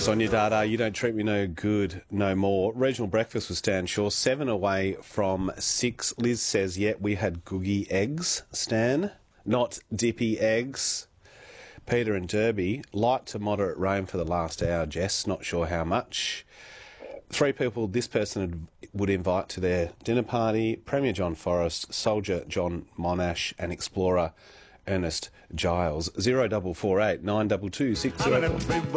Sonia Dada, you don't treat me no good no more. Regional breakfast with Stan Shaw, 7 away from 6. Liz says, yeah, we had googie eggs, Stan, not dippy eggs. Peter and Derby, light to moderate rain for the last hour, Jess, not sure how much. 3 people this person would invite to their dinner party: Premier John Forrest, Soldier John Monash and Explorer Ernest Giles. 0448 922 604.